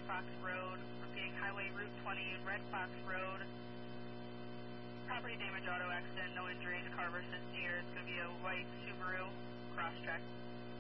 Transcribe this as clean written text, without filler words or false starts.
Fox Road. Repeating Highway Route 20, Red Fox Road. Property damage, auto accident, no injuries, car versus deer. It's going to be a white Subaru Crosstrek.